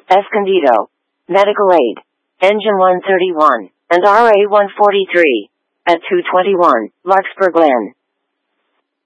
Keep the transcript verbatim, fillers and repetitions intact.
Escondido, Medical Aid, Engine one thirty-one, and R A one forty-three, at two twenty-one, Larkspur Glen.